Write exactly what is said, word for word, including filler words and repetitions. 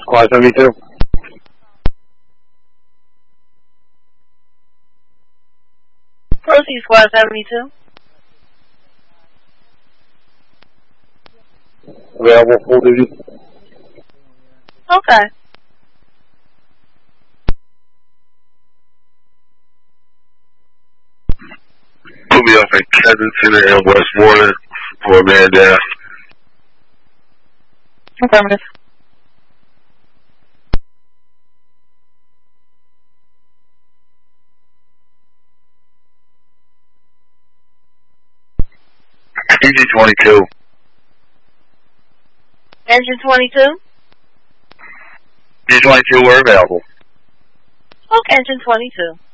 Squad seventy-two. Proceed, Squad seventy-two. Available full duty. Okay. Put me off at Kensington and Westmoreland for a man down. Affirmative. Engine twenty-two. Engine twenty-two. Engine twenty-two, we're available. Okay, engine twenty-two.